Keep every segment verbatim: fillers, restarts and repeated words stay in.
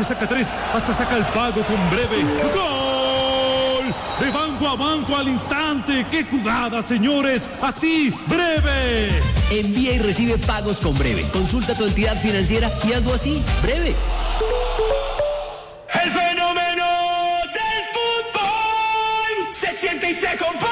hasta saca tres, hasta saca el pago con Breve. ¡Gol! De banco a banco al instante. ¡Qué jugada, señores! Así, Breve. Envía y recibe pagos con Breve. Consulta tu entidad financiera y hazlo así, Breve. El fenómeno del fútbol se siente y se comparte.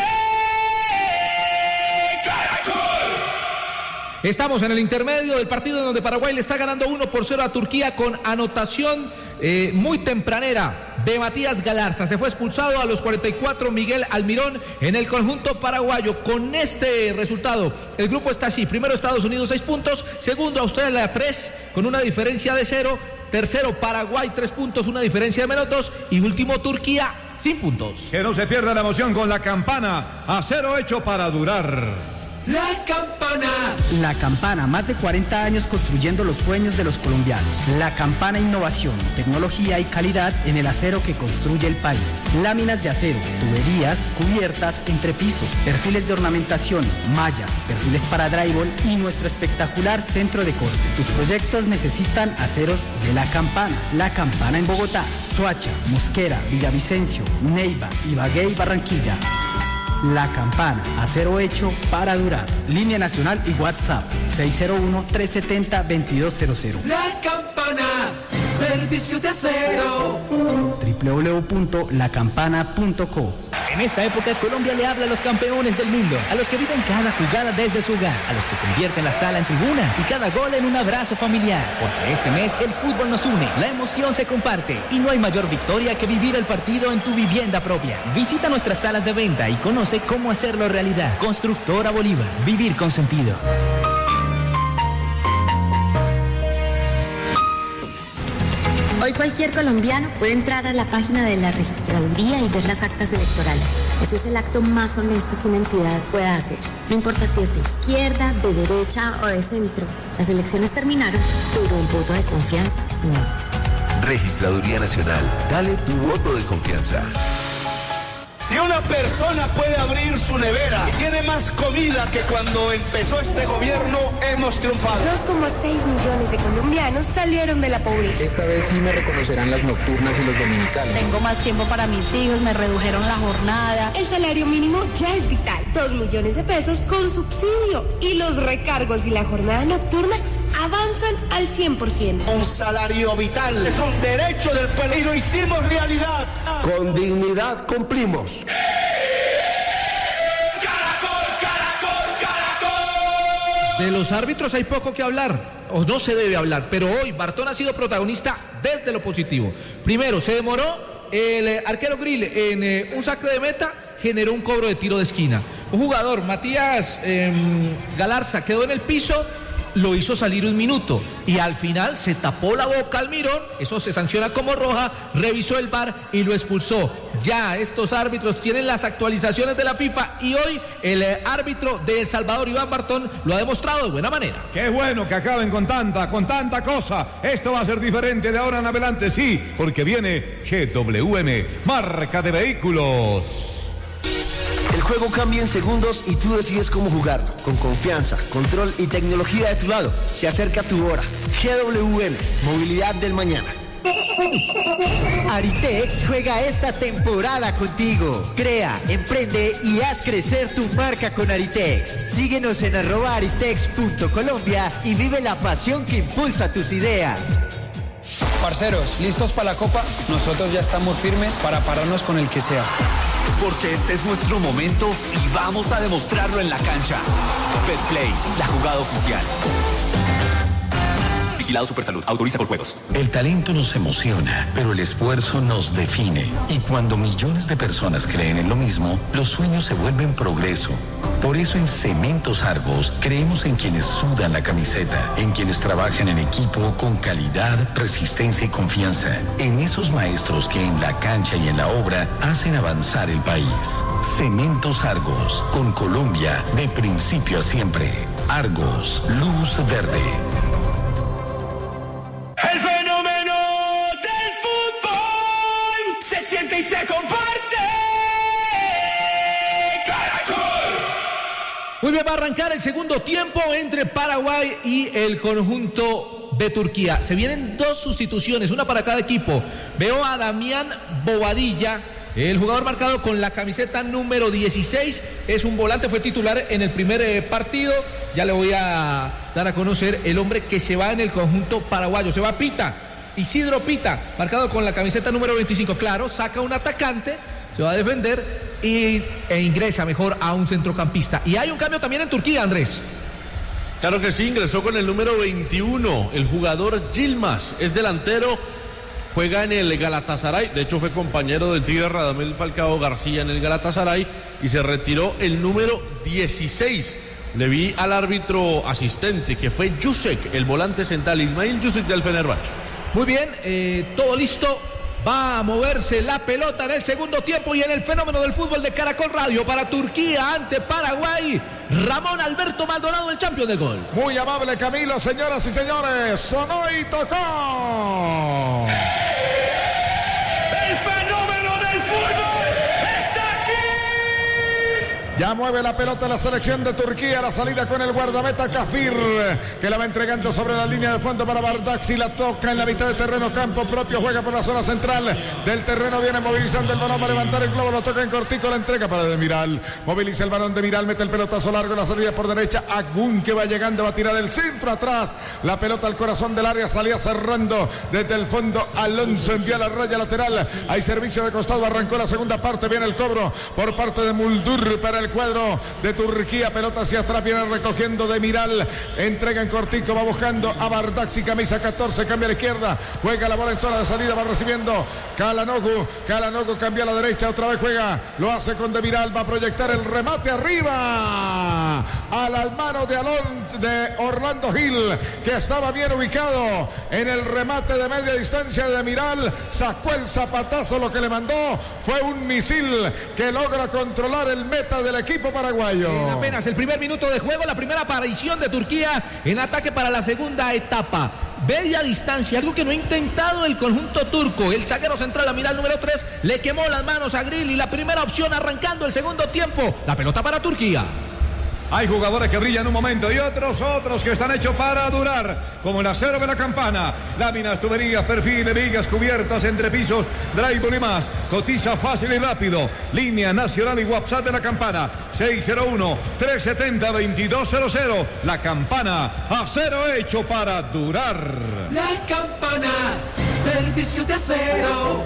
Estamos en el intermedio del partido en donde Paraguay le está ganando uno por cero a Turquía con anotación eh, muy tempranera de Matías Galarza. Se fue expulsado a los cuarenta y cuatro Miguel Almirón en el conjunto paraguayo. Con este resultado, el grupo está así. Primero Estados Unidos, seis puntos. Segundo Australia, tres, con una diferencia de cero. Tercero Paraguay, tres puntos, una diferencia de menos dos. Y último Turquía, sin puntos. Que no se pierda la emoción con la campana. Acero hecho para durar. La Campana. La Campana, más de cuarenta años construyendo los sueños de los colombianos. La Campana, innovación, tecnología y calidad en el acero que construye el país. Láminas de acero, tuberías, cubiertas, entrepiso, perfiles de ornamentación, mallas, perfiles para drywall y nuestro espectacular centro de corte. Tus proyectos necesitan aceros de La Campana. La Campana en Bogotá, Soacha, Mosquera, Villavicencio, Neiva, Ibagué y Barranquilla. La Campana, acero hecho para durar. Línea nacional y WhatsApp seis cero uno, tres siete cero, dos dos cero cero. La Campana, servicio de acero. doble u doble u doble u punto la campana punto co. En esta época, Colombia le habla a los campeones del mundo, a los que viven cada jugada desde su hogar, a los que convierten la sala en tribuna y cada gol en un abrazo familiar. Porque este mes el fútbol nos une, la emoción se comparte y no hay mayor victoria que vivir el partido en tu vivienda propia. Visita nuestras salas de venta y conoce cómo hacerlo realidad. Constructora Bolívar, vivir con sentido. Hoy cualquier colombiano puede entrar a la página de la registraduría y ver las actas electorales. Eso es el acto más honesto que una entidad pueda hacer. No importa si es de izquierda, de derecha o de centro. Las elecciones terminaron, pero el voto de confianza no. Registraduría Nacional. Dale tu voto de confianza. Si una persona puede abrir su nevera y tiene más comida que cuando empezó este gobierno, hemos triunfado. dos coma seis millones de colombianos salieron de la pobreza. Esta vez sí me reconocerán las nocturnas y los dominicales. Tengo más tiempo para mis hijos, me redujeron la jornada. El salario mínimo ya es vital. Dos millones de pesos con subsidio. Y los recargos y la jornada nocturna avanzan al cien por ciento. Un salario vital es un derecho del pueblo y lo hicimos realidad. Con dignidad cumplimos. De los árbitros hay poco que hablar, o no se debe hablar, pero hoy Bartón ha sido protagonista desde lo positivo. Primero, se demoró el eh, arquero Grill en eh, un saque de meta, generó un cobro de tiro de esquina. Un jugador, Matías eh, Galarza, quedó en el piso, lo hizo salir un minuto y al final se tapó la boca Almirón, eso se sanciona como roja, revisó el V A R y lo expulsó. Ya estos árbitros tienen las actualizaciones de la FIFA y hoy el eh, árbitro de El Salvador, Iván Bartón, lo ha demostrado de buena manera. Qué bueno que acaben con tanta, con tanta cosa. Esto va a ser diferente de ahora en adelante, sí, porque viene G W M, marca de vehículos. El juego cambia en segundos y tú decides cómo jugar. Con confianza, control y tecnología de tu lado. Se acerca tu hora. G W M, movilidad del mañana. Aritex juega esta temporada contigo. Crea, emprende y haz crecer tu marca con Aritex. Síguenos en arroba aritex punto colombia y vive la pasión que impulsa tus ideas. Parceros, ¿listos para la Copa? Nosotros ya estamos firmes para pararnos con el que sea. Porque este es nuestro momento y vamos a demostrarlo en la cancha. Betplay, la jugada oficial. Vigilado Supersalud, autoriza por juegos. El talento nos emociona, pero el esfuerzo nos define. Y cuando millones de personas creen en lo mismo, los sueños se vuelven progreso. Por eso en Cementos Argos creemos en quienes sudan la camiseta, en quienes trabajan en equipo con calidad, resistencia y confianza, en esos maestros que en la cancha y en la obra hacen avanzar el país. Cementos Argos, con Colombia de principio a siempre. Argos, luz verde. El fenómeno del fútbol se siente y se comparte. Muy bien, va a arrancar el segundo tiempo entre Paraguay y el conjunto de Turquía. Se vienen dos sustituciones, una para cada equipo. Veo a Damián Bobadilla, el jugador marcado con la camiseta número dieciséis, es un volante, fue titular en el primer eh, partido. Ya le voy a dar a conocer el hombre que se va en el conjunto paraguayo. Se va Pita, Isidro Pita, marcado con la camiseta número veinticinco. Claro, saca un atacante, se va a defender y, e ingresa mejor a un centrocampista. Y hay un cambio también en Turquía, Andrés. Claro que sí, ingresó con el número veintiuno, el jugador Yilmaz, es delantero, juega en el Galatasaray, de hecho fue compañero del Tigre Radamel Falcao García en el Galatasaray y se retiró el número dieciséis. Le vi al árbitro asistente que fue Yusek, el volante central, Ismail Yusek del Fenerbahce. Muy bien, eh, todo listo. Va a moverse la pelota en el segundo tiempo y en el fenómeno del fútbol de Caracol Radio para Turquía ante Paraguay. Ramón Alberto Maldonado, el campeón del gol. Muy amable, Camilo, señoras y señores. Sonó y tocó. El fenómeno del fútbol está aquí. Ya mueve la pelota la selección de Turquía. La salida con el guardameta Kafir, que la va entregando sobre la línea de fondo para Bardakci. La toca en la mitad de terreno, campo propio. Juega por la zona central del terreno. Viene movilizando el balón para levantar el globo. Lo toca en cortico. La entrega para Demiral. Moviliza el balón Demiral. Mete el pelotazo largo. La salida por derecha. Agún, que va llegando. Va a tirar el centro atrás. La pelota al corazón del área. Salía cerrando desde el fondo. Alonso envía la raya lateral. Hay servicio de costado. Arrancó la segunda parte. Viene el cobro por parte de Muldur para el cuadro de Turquía. Pelota hacia atrás, viene recogiendo Demiral, entrega en cortico, va buscando a Bardakci, camisa catorce, cambia a la izquierda, juega la bola en zona de salida, va recibiendo Calhanoglu, Calhanoglu cambia a la derecha, otra vez juega, lo hace con Demiral, va a proyectar el remate arriba a las manos de, Alon, de Orlando Gil, que estaba bien ubicado en el remate de media distancia de Demiral, sacó el zapatazo, lo que le mandó fue un misil que logra controlar el meta del equipo paraguayo. En apenas el primer minuto de juego, la primera aparición de Turquía en ataque para la segunda etapa. Media distancia, algo que no ha intentado el conjunto turco. El zaguero central, la mirada número tres, le quemó las manos a Grill y la primera opción arrancando el segundo tiempo. La pelota para Turquía. Hay jugadores que brillan un momento y otros, otros que están hechos para durar, como el acero de la campana, láminas, tuberías, perfiles, vigas, cubiertas, entrepisos, drywall y más. Cotiza fácil y rápido. Línea nacional y WhatsApp de la campana, seis cero uno, tres siete cero, dos dos cero cero. La campana, acero hecho para durar. La campana, servicio de acero.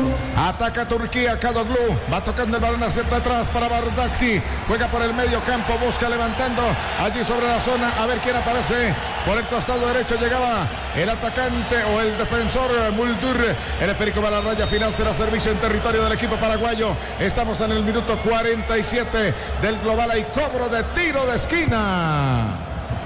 Ataca Turquía, Calhanoglu, va tocando el balón hacia atrás para Bardakci, juega por el medio campo, busca levantando allí sobre la zona, a ver quién aparece. Por el costado derecho llegaba el atacante o el defensor Muldur. El esférico va a la raya final, será servicio en territorio del equipo paraguayo. Estamos en el minuto cuarenta y siete del global. Hay cobro de tiro de esquina.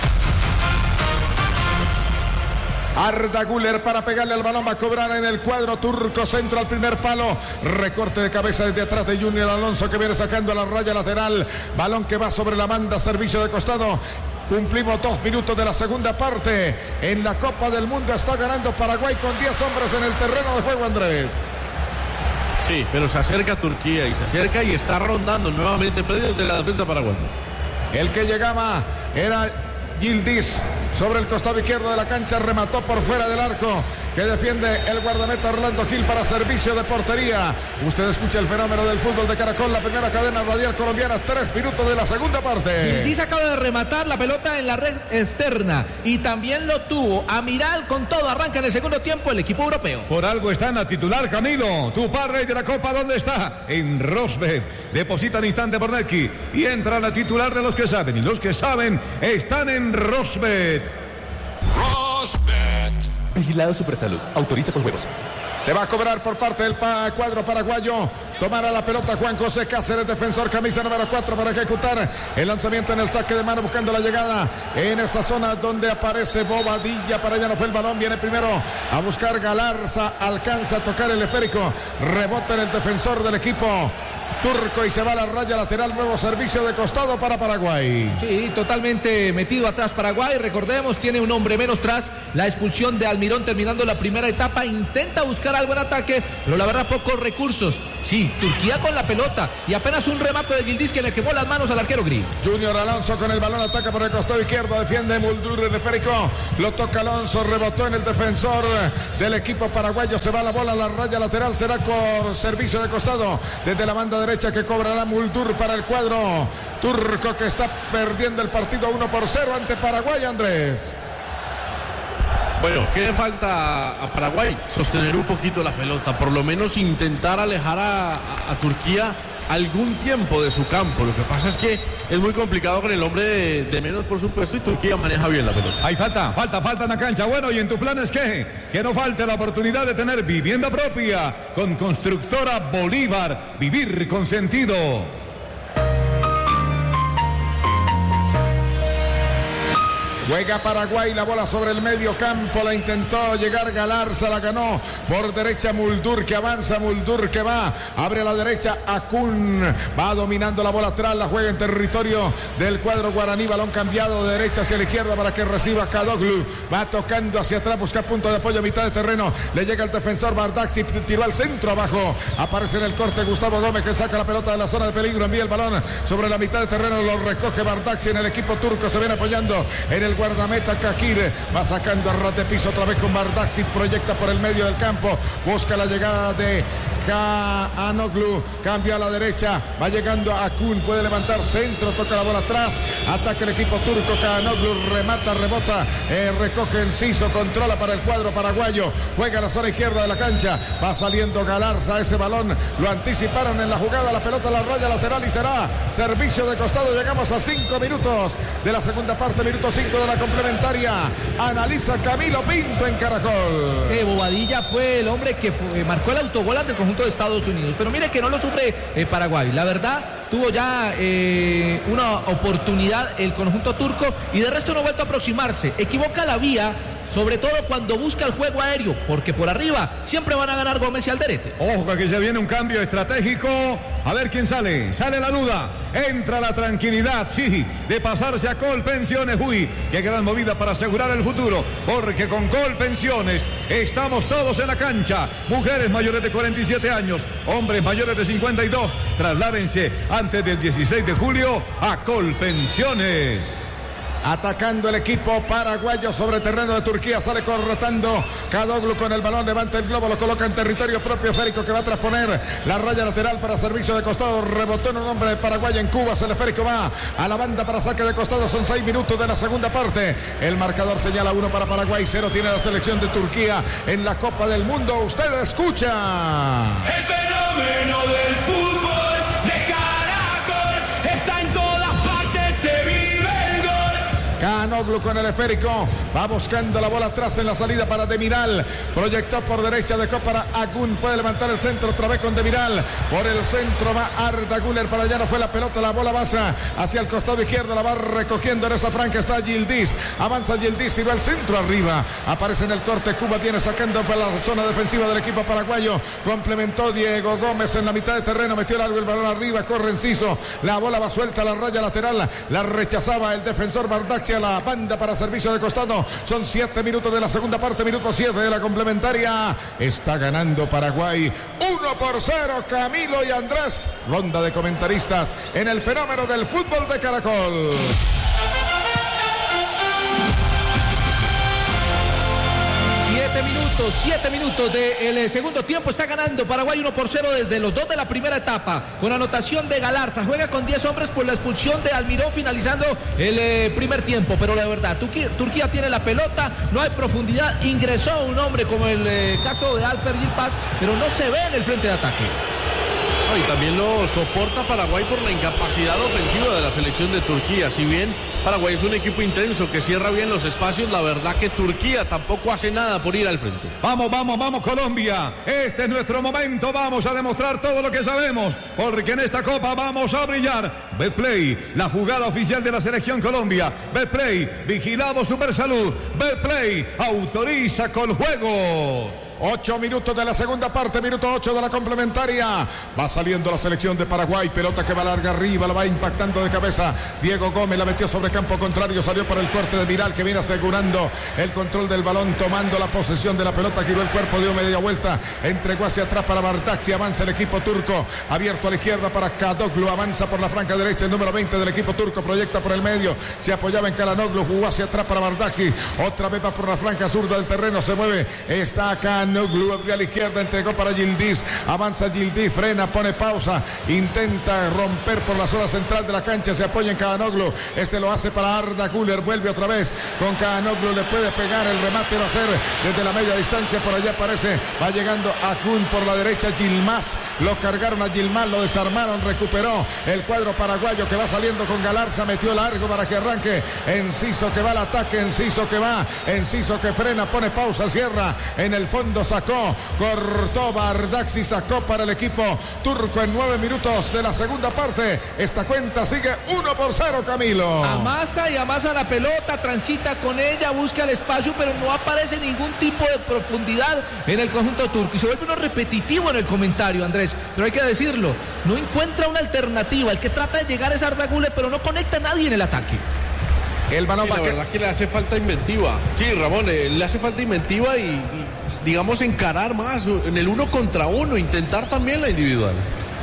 Arda Güler para pegarle al balón, va a cobrar en el cuadro turco, centro al primer palo, recorte de cabeza desde atrás de Junior Alonso, que viene sacando a la raya lateral, balón que va sobre la banda, servicio de costado. Cumplimos dos minutos de la segunda parte en la Copa del Mundo. Está ganando Paraguay con diez hombres en el terreno de juego, Andrés. Sí, pero se acerca Turquía y se acerca y está rondando nuevamente predios de la defensa paraguaya. El que llegaba era Yildiz. Sobre el costado izquierdo de la cancha, remató por fuera del arco, que defiende el guardameta Orlando Gil para servicio de portería. Usted escucha el fenómeno del fútbol de Caracol, la primera cadena radial colombiana, tres minutos de la segunda parte. Gildiz acaba de rematar la pelota en la red externa y también lo tuvo Amiral con todo. Arranca en el segundo tiempo el equipo europeo. Por algo están a titular, Camilo. Tu padre de la Copa, ¿dónde está? En Rosbet. Deposita al instante por Netki y entra la titular de los que saben. Y los que saben están en Rosbet. Rosbet. Vigilado Supersalud. Autoriza con juegos. Se va a cobrar por parte del pa cuadro paraguayo. Tomará la pelota Juan José Cáceres, defensor, camisa número cuatro, para ejecutar el lanzamiento en el saque de mano, buscando la llegada en esa zona donde aparece Bobadilla. Para allá no fue el balón, viene primero a buscar Galarza, alcanza a tocar el esférico, rebota en el defensor del equipo turco y se va a la raya lateral. Nuevo servicio de costado para Paraguay. Sí, totalmente metido atrás Paraguay. Recordemos, tiene un hombre menos tras la expulsión de Almirón terminando la primera etapa. Intenta buscar algo en ataque, pero la verdad pocos recursos. Sí, Turquía con la pelota y apenas un remate de Yildiz que le quemó las manos al arquero Gris. Junior Alonso con el balón, ataca por el costado izquierdo, defiende Muldur de Férico, lo toca Alonso, rebotó en el defensor del equipo paraguayo, se va la bola a la raya lateral, será con servicio de costado desde la banda derecha que cobrará Muldur para el cuadro turco, que está perdiendo el partido uno por cero ante Paraguay, Andrés. Bueno, ¿qué le falta a Paraguay? Sostener un poquito la pelota, por lo menos intentar alejar a, a, a Turquía algún tiempo de su campo. Lo que pasa es que es muy complicado con el hombre de, de menos, por supuesto, y Turquía maneja bien la pelota. Hay falta, falta, falta en la cancha. Bueno, ¿y en tu plan es qué? Que no falte la oportunidad de tener vivienda propia con Constructora Bolívar. Vivir con sentido. Juega Paraguay, la bola sobre el medio campo, la intentó llegar Galarza, la ganó por derecha Muldur, que avanza, Muldur que va, abre a la derecha Acun, va dominando la bola atrás, la juega en territorio del cuadro guaraní, balón cambiado de derecha hacia la izquierda para que reciba Kadoglu, va tocando hacia atrás, busca punto de apoyo a mitad de terreno, le llega el defensor Bardakci, tiró al centro abajo, aparece en el corte Gustavo Gómez que saca la pelota de la zona de peligro, envía el balón sobre la mitad de terreno, lo recoge Bardakci en el equipo turco, se viene apoyando en el guardameta Kakir, va sacando a ras de piso otra vez con Bardakci, proyecta por el medio del campo, busca la llegada de Kanoglu, cambia a la derecha, va llegando a Akun, puede levantar centro, toca la bola atrás, ataca el equipo turco, Kanoglu remata, rebota, eh, recoge Enciso, controla para el cuadro paraguayo, juega a la zona izquierda de la cancha, va saliendo Galarza, ese balón lo anticiparon en la jugada, la pelota a la raya lateral y será servicio de costado. Llegamos a cinco minutos de la segunda parte, minuto cinco de la complementaria, analiza Camilo Pinto en Caracol. Que Bobadilla fue el hombre que fue, marcó el autogol ante el conjunto de Estados Unidos, pero mire que no lo sufre eh, Paraguay, la verdad tuvo ya eh, una oportunidad el conjunto turco y de resto no ha vuelto a aproximarse, equivoca la vía, sobre todo cuando busca el juego aéreo, porque por arriba siempre van a ganar Gómez y Alderete. Ojo que ya viene un cambio estratégico, a ver quién sale, sale la duda, entra la tranquilidad, sí, de pasarse a Colpensiones, uy, qué gran movida para asegurar el futuro, porque con Colpensiones estamos todos en la cancha, mujeres mayores de cuarenta y siete años, hombres mayores de cincuenta y dos, trasládense antes del dieciséis de julio a Colpensiones. Atacando el equipo paraguayo sobre terreno de Turquía, sale cortando Kadoglu con el balón, levanta el globo, lo coloca en territorio propio, Férico que va a trasponer la raya lateral para servicio de costado, rebotó en un hombre de Paraguay en Cuba, se le Férico va a la banda para saque de costado, son seis minutos de la segunda parte, el marcador señala uno para Paraguay, cero tiene la selección de Turquía en la Copa del Mundo, usted escucha. El fenómeno del fútbol de Caracol está en todas partes, se vive. Kanoglu con el esférico, va buscando la bola atrás en la salida para Demiral, proyectó por derecha, dejó para Agun, puede levantar el centro otra vez con Demiral, por el centro va Arda Güler, para allá no fue la pelota, la bola pasa hacia el costado izquierdo, la va recogiendo en esa franja, está Yildiz, avanza Yildiz, tiró el centro arriba, aparece en el corte, Cuba viene sacando para la zona defensiva del equipo paraguayo, complementó Diego Gómez en la mitad de terreno, metió largo el balón arriba, corre Enciso, la bola va suelta a la raya lateral, la rechazaba el defensor Bardakci a la banda para servicio de costado, son siete minutos de la segunda parte, minuto siete de la complementaria, está ganando Paraguay uno por cero, Camilo y Andrés, ronda de comentaristas en el fenómeno del fútbol de Caracol. Siete minutos, siete minutos del segundo tiempo, está ganando Paraguay uno por cero desde los dos de la primera etapa, con anotación de Galarza, juega con diez hombres por la expulsión de Almirón finalizando el eh, primer tiempo, pero la verdad, Turquía, Turquía tiene la pelota, no hay profundidad, ingresó un hombre como el eh, caso de Alper Yilmaz, pero no se ve en el frente de ataque. Y también lo soporta Paraguay por la incapacidad ofensiva de la selección de Turquía. Si bien Paraguay es un equipo intenso que cierra bien los espacios, la verdad que Turquía tampoco hace nada por ir al frente. Vamos, vamos, vamos Colombia. Este es nuestro momento. Vamos a demostrar todo lo que sabemos, porque en esta Copa vamos a brillar. Betplay, la jugada oficial de la selección Colombia. Betplay, vigilamos Supersalud. Betplay, autoriza con juegos. Ocho minutos de la segunda parte, minuto ocho de la complementaria. Va saliendo la selección de Paraguay. Pelota que va larga arriba, la va impactando de cabeza. Diego Gómez la metió sobre campo contrario, salió para el corte de Miral, que viene asegurando el control del balón, tomando la posesión de la pelota, giró el cuerpo, dio media vuelta, entregó hacia atrás para Bardakci, avanza el equipo turco, abierto a la izquierda para Kadoglu, avanza por la franja derecha, el número veinte del equipo turco, proyecta por el medio, se apoyaba en Calhanoglu, jugó hacia atrás para Bardakci, otra vez va por la franja zurda del terreno, se mueve, está Calhanoglu, abrió a la izquierda, entregó para Yildiz, avanza Yildiz, frena, pone pausa, intenta romper por la zona central de la cancha, se apoya en Calhanoglu, este lo hace para Arda Güler, vuelve otra vez con Calhanoglu, le puede pegar, el remate va a ser desde la media distancia, por allá aparece, va llegando Akun por la derecha, Yilmaz, lo cargaron a Yilmaz, lo desarmaron, recuperó el cuadro paraguayo que va saliendo con Galarza, metió largo para que arranque, Enciso que va al ataque, Enciso que va, Enciso que frena, pone pausa, cierra, en el fondo sacó, cortó Bardakci, sacó para el equipo turco en nueve minutos de la segunda parte, esta cuenta sigue uno por cero, Camilo. Amasa y amasa la pelota, transita con ella, busca el espacio, pero no aparece ningún tipo de profundidad en el conjunto turco y se vuelve uno repetitivo en el comentario, Andrés, pero hay que decirlo, no encuentra una alternativa, el que trata de llegar es Arda Güler, pero no conecta a nadie en el ataque. El balón sí, la verdad que le hace falta inventiva. Sí, Ramón, eh, le hace falta inventiva y, y digamos encarar más en el uno contra uno, intentar también la individual.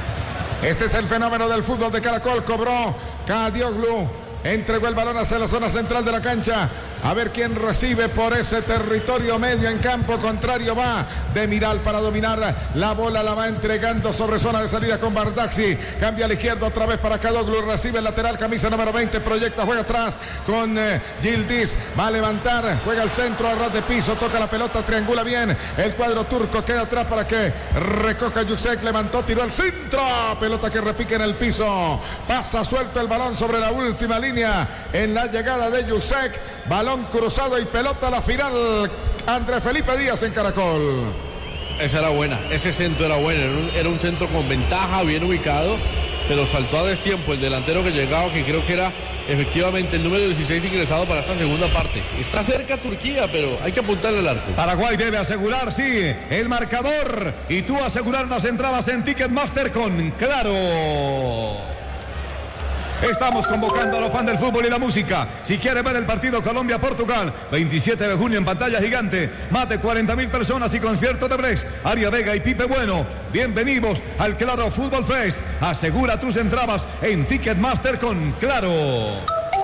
Este es el fenómeno del fútbol de Caracol, cobró Calhanoglu, entregó el balón hacia la zona central de la cancha. A ver quién recibe por ese territorio medio en campo contrario. Va de Miral para dominar. La bola la va entregando sobre zona de salida con Bardakci. Cambia a la izquierda otra vez para Calhanoglu. Recibe el lateral, camisa número veinte. Proyecta, juega atrás con eh, Yildiz. Va a levantar, juega al centro, a ras de piso. Toca la pelota, triangula bien. El cuadro turco queda atrás para que recoja Yuksek. Levantó, tiró al centro. Pelota que repique en el piso. Pasa suelto el balón sobre la última línea. En la llegada de Yuksek. Balón cruzado y pelota a la final. Andrés Felipe Díaz en Caracol. Esa era buena, ese centro era bueno, era un, era un centro con ventaja, bien ubicado, pero saltó a destiempo el delantero que llegaba, que creo que era efectivamente el número dieciséis ingresado para esta segunda parte. Está cerca Turquía, pero hay que apuntarle al arco. Paraguay debe asegurar, sí, el marcador, y tú asegurar las entradas en Ticketmaster con Claro. Estamos convocando a los fans del fútbol y la música. Si quiere ver el partido Colombia-Portugal, veintisiete de junio en pantalla gigante, más de cuarenta mil personas y concierto de Brex, Aria Vega y Pipe Bueno. Bienvenidos al Claro Fútbol Fest. Asegura tus entradas en Ticketmaster con Claro.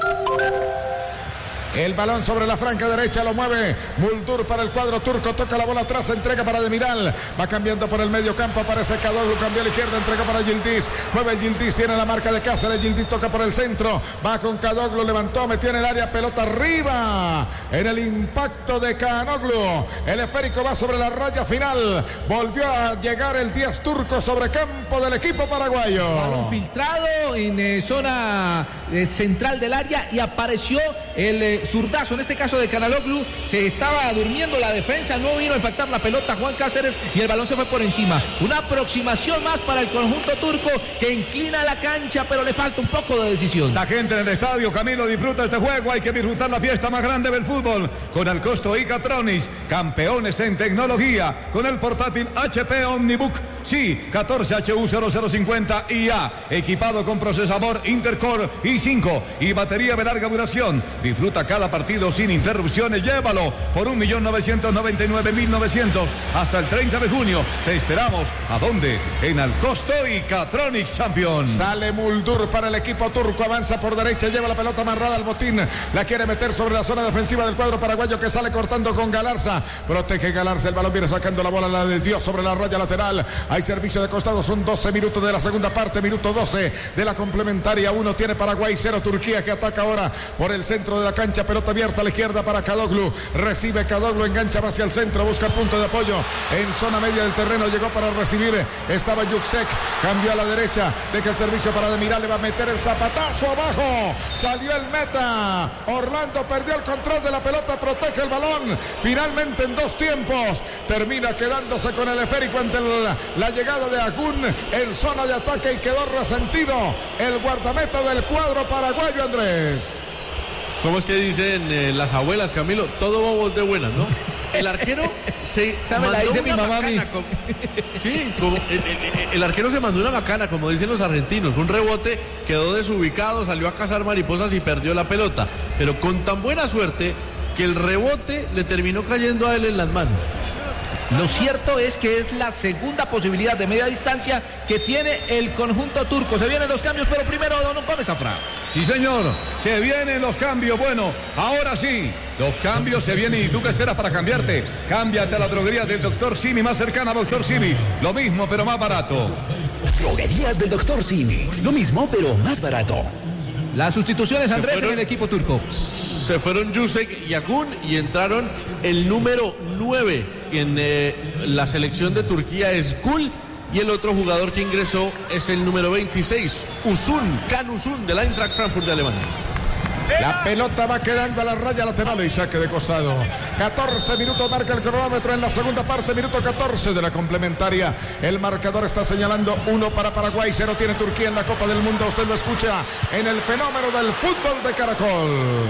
El balón sobre la franja derecha lo mueve Muldur para el cuadro turco, toca la bola atrás, entrega para Demiral, va cambiando por el medio campo, aparece Calhanoglu, cambió a la izquierda, entrega para Yildiz, mueve Yildiz, tiene la marca de Cáceres, Yildiz toca por el centro, va con Calhanoglu, levantó, metió en el área, pelota arriba, en el impacto de Calhanoglu, el esférico va sobre la raya final, volvió a llegar el diez turco sobre campo del equipo paraguayo. Balón filtrado en eh, zona eh, central del área y apareció el eh, zurdazo, en este caso de Calhanoglu, se estaba durmiendo la defensa, no vino a impactar la pelota Juan Cáceres y el balón se fue por encima. Una aproximación más para el conjunto turco que inclina la cancha, pero le falta un poco de decisión. La gente en el estadio, Camilo, disfruta este juego, hay que disfrutar la fiesta más grande del fútbol con Alcosto y Catronics, campeones en tecnología, con el portátil H P Omnibook, sí, catorce H U cero cero cincuenta I A, equipado con procesador Intercore i cinco y batería de larga duración. Disfruta cada partido sin interrupciones, llévalo por un millón novecientos noventa y nueve mil novecientos hasta el treinta de junio. Te esperamos. ¿A dónde? En Alcosto y Catronics Champions. Sale Muldur para el equipo turco, avanza por derecha, lleva la pelota amarrada al botín, la quiere meter sobre la zona defensiva del cuadro paraguayo que sale cortando con Galarza, protege Galarza, el balón viene sacando la bola, la desvió sobre la raya lateral, hay servicio de costado, son doce minutos de la segunda parte, minuto doce de la complementaria, uno tiene Paraguay, cero Turquía, que ataca ahora por el centro de la cancha, pelota abierta a la izquierda para Calhanoglu, recibe Calhanoglu, engancha hacia el centro, busca el punto de apoyo en zona media del terreno, llegó para recibir, estaba Yuksek, cambió a la derecha, deja el servicio para Demiral, le va a meter el zapatazo abajo, salió el meta, Orlando perdió el control de la pelota, protege el balón, finalmente en dos tiempos, termina quedándose con el esférico ante el, la llegada de Akun en zona de ataque y quedó resentido el guardameta del cuadro paraguayo, Andrés. ¿Cómo es que dicen eh, las abuelas, Camilo? Todo bobo de buenas, ¿no? el arquero se mandó la dice una mi mamá macana. Como, sí, como, el, el, el arquero se mandó una macana, como dicen los argentinos. Un rebote, quedó desubicado, salió a cazar mariposas y perdió la pelota. Pero con tan buena suerte que el rebote le terminó cayendo a él en las manos. Lo cierto es que es la segunda posibilidad de media distancia que tiene el conjunto turco. Se vienen los cambios, pero primero Don Gómez Zafra. Sí, señor, se vienen los cambios. Bueno, ahora sí, los cambios se vienen. ¿Y tú qué esperas para cambiarte? Cámbiate a la droguería del doctor Simi más cercana a doctor Simi. Lo mismo, pero más barato. Droguerías del doctor Simi. Lo mismo, pero más barato. Las sustituciones, Andrés, fueron, en el equipo turco. Se fueron Yusek y Akun y entraron el número nueve en eh, la selección de Turquía, es Gul, y el otro jugador que ingresó es el número veintiséis, Uzun, Can Uzun, del Eintracht Frankfurt de Alemania. La pelota va quedando a la raya lateral y saque de costado. catorce minutos marca el cronómetro en la segunda parte, minuto catorce de la complementaria. El marcador está señalando uno para Paraguay, cero tiene Turquía en la Copa del Mundo. Usted lo escucha en el fenómeno del fútbol de Caracol.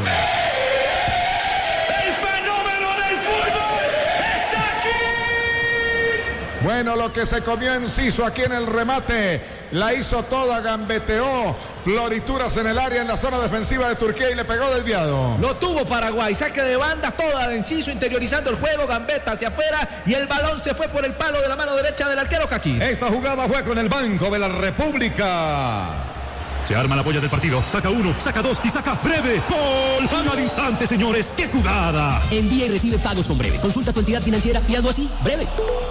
El fenómeno del fútbol está aquí. Bueno, lo que se comió Enciso aquí en el remate. La hizo toda, gambeteó, florituras en el área en la zona defensiva de Turquía y le pegó desviado. Lo tuvo Paraguay, saque de banda, toda de Enciso, interiorizando el juego, gambeta hacia afuera y el balón se fue por el palo de la mano derecha del arquero Kakir. Esta jugada fue con el Banco de la República. Se arma la polla del partido, saca uno, saca dos y saca Breve. ¡Gol! ¡Gana al instante, señores! ¡Qué jugada! Envía y recibe pagos con Breve. Consulta tu entidad financiera y algo así, Breve.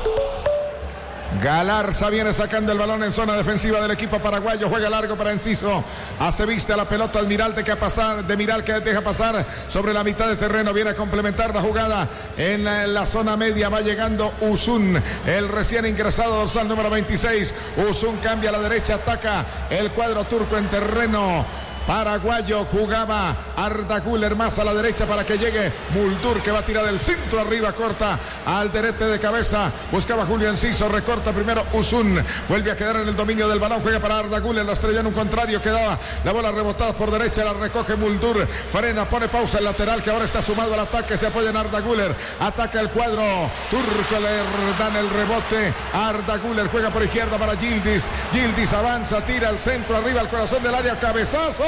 Galarza viene sacando el balón en zona defensiva del equipo paraguayo, juega largo para Enciso, hace vista la pelota Admirante que pasar, de Miral que deja pasar sobre la mitad de terreno, viene a complementar la jugada en la, en la zona media, va llegando Uzun, el recién ingresado dorsal número veintiséis, Uzun cambia a la derecha, ataca el cuadro turco en terreno paraguayo, jugaba Arda Güler más a la derecha para que llegue Muldur, que va a tirar el centro arriba, corta al derete de cabeza, buscaba Julio Enciso, recorta primero Uzun, vuelve a quedar en el dominio del balón, juega para Arda Güler, la estrella en un contrario, quedaba la bola rebotada por derecha, la recoge Muldur, frena, pone pausa el lateral que ahora está sumado al ataque, se apoya en Arda Güler, ataca el cuadro turco, le dan el rebote, Arda Güler juega por izquierda para Yildiz, Yildiz avanza, tira el centro arriba al corazón del área, cabezazo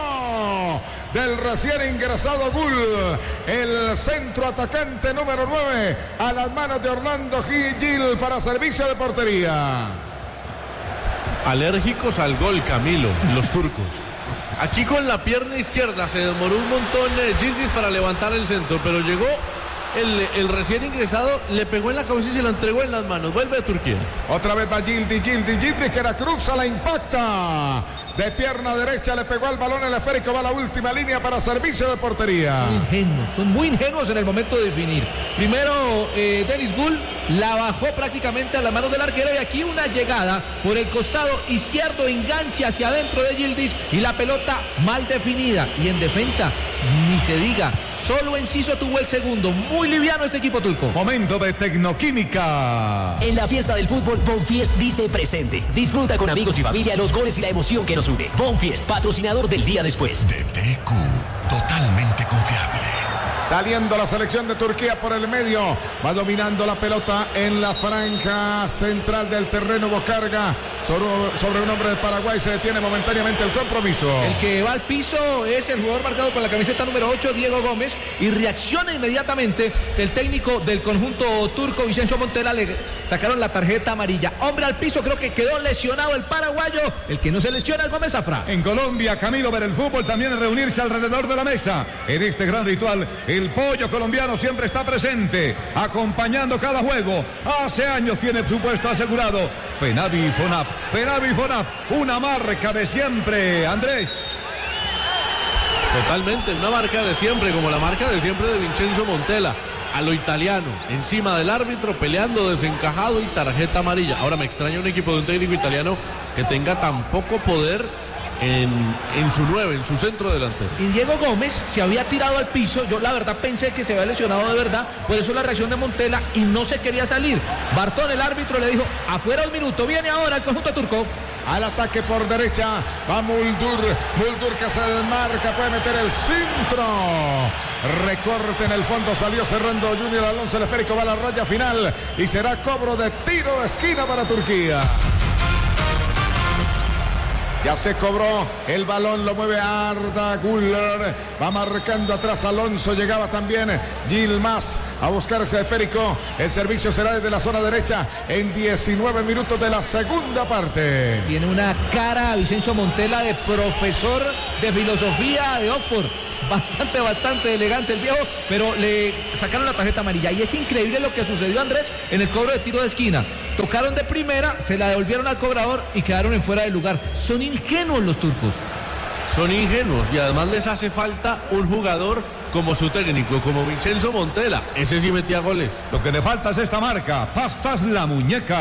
del recién ingresado Gul, el centro atacante número nueve a las manos de Orlando Gil para servicio de portería. Alérgicos al gol, Camilo, los turcos. Aquí con la pierna izquierda se demoró un montón eh, Yildiz para levantar el centro, pero llegó el, el recién ingresado, le pegó en la cabeza y se la entregó en las manos. Vuelve a Turquía. Otra vez va Yildiz, Yildiz, Yildiz que la cruza, la impacta. De pierna derecha le pegó al balón, el esférico va a la última línea para servicio de portería. Son ingenuos, son muy ingenuos en el momento de definir. Primero eh, Deniz Gul la bajó prácticamente a las manos del arquero y aquí una llegada por el costado izquierdo, enganche hacia adentro de Yildiz y la pelota mal definida. Y en defensa, ni se diga. Solo Enciso tuvo el segundo. Muy liviano este equipo turco. Momento de Tecnoquímica. En la fiesta del fútbol, Bonfiest dice presente. Disfruta con amigos y familia los goles y la emoción que nos une. Bonfiest, patrocinador del día después. D T Q, totalmente confiable. Saliendo la selección de Turquía por el medio, va dominando la pelota en la franja central del terreno, hubo carga sobre, sobre un hombre de Paraguay, se detiene momentáneamente el compromiso. El que va al piso es el jugador marcado con la camiseta número ocho, Diego Gómez, y reacciona inmediatamente el técnico del conjunto turco, Vicencio Montella, le sacaron la tarjeta amarilla. Hombre al piso, creo que quedó lesionado el paraguayo, el que no se lesiona es Gómez Zafra. En Colombia, Camilo, ver el fútbol también es reunirse alrededor de la mesa. En este gran ritual, el pollo colombiano siempre está presente, acompañando cada juego. Hace años tiene su puesto asegurado. Fenavi Fonap, Fenavi Fonap, una marca de siempre, Andrés. Totalmente, una marca de siempre, como la marca de siempre de Vincenzo Montella. A lo italiano, encima del árbitro, peleando desencajado y tarjeta amarilla. Ahora me extraña un equipo de un técnico italiano que tenga tan poco poder En, en su nueve, en su centro delantero. Y Diego Gómez se había tirado al piso. Yo la verdad pensé que se había lesionado de verdad. Por eso la reacción de Montella y no se quería salir. Bartón, el árbitro, le dijo: afuera un minuto, viene ahora el conjunto turco. al ataque por derecha. Va Muldur. Muldur que se desmarca. Puede meter el centro. Recorte en el fondo. Salió cerrando Junior Alonso. El esférico va a la raya final. Y será cobro de tiro de esquina para Turquía. Ya se cobró el balón, lo mueve Arda Güler, va marcando atrás Alonso, llegaba también Yilmaz a buscar ese esférico. El servicio será desde la zona derecha en diecinueve minutos de la segunda parte. Tiene una cara Vicencio Montella de profesor de filosofía de Oxford. Bastante, bastante elegante el viejo, pero le sacaron la tarjeta amarilla. Y es increíble lo que sucedió, Andrés, en el cobro de tiro de esquina. Tocaron de primera, se la devolvieron al cobrador y quedaron en fuera de lugar. Son ingenuos los turcos. Son ingenuos y además les hace falta un jugador como su técnico, como Vincenzo Montella. Ese sí metía goles. Lo que le falta es esta marca, Pastas La Muñeca.